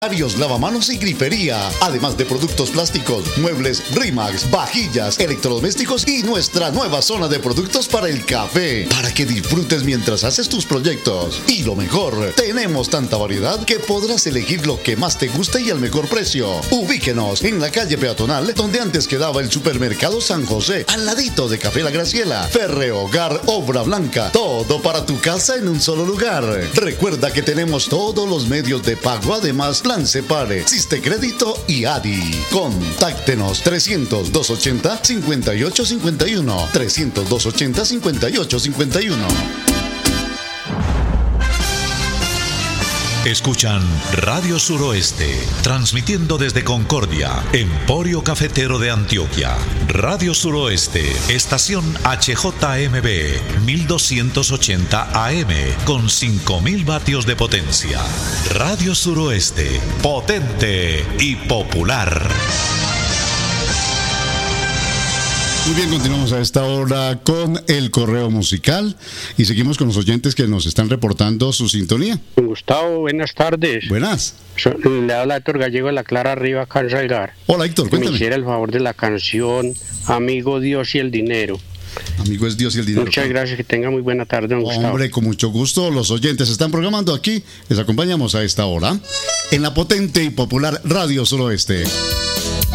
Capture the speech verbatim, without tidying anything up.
Varios lavamanos y grifería, además de productos plásticos, muebles, Rimax, vajillas, electrodomésticos y nuestra nueva zona de productos para el café, para que disfrutes mientras haces tus proyectos. Y lo mejor, tenemos tanta variedad que podrás elegir lo que más te guste y al mejor precio. Ubíquenos en la calle peatonal donde antes quedaba el supermercado San José, al ladito de Café La Graciela. Ferrehogar, Obra Blanca, todo para tu casa en un solo lugar. Recuerda que tenemos todos los medios de pago, además Plan Separe, Siste Crédito y A D I. Contáctenos trescientos, doscientos ochenta, cincuenta y ocho cincuenta y uno, trescientos, doscientos ochenta, cincuenta y ocho cincuenta y uno. Escuchan Radio Suroeste, transmitiendo desde Concordia, Emporio Cafetero de Antioquia. Radio Suroeste, estación H J M B, mil doscientos ochenta A M, con cinco mil vatios de potencia. Radio Suroeste, potente y popular. Muy bien, continuamos a esta hora con el correo musical y seguimos con los oyentes que nos están reportando su sintonía. Gustavo, buenas tardes. Buenas. So, le habla Héctor Gallego de la Clara Arriba, acá en Salgar. Hola, Héctor, cuéntame. Me hiciera el favor de la canción Amigo, Dios y el Dinero. Amigo es Dios y el dinero. Muchas gracias, que tenga muy buena tarde, don Gustavo. Hombre, con mucho gusto, los oyentes se están programando aquí. Les acompañamos a esta hora en la potente y popular Radio Suroeste.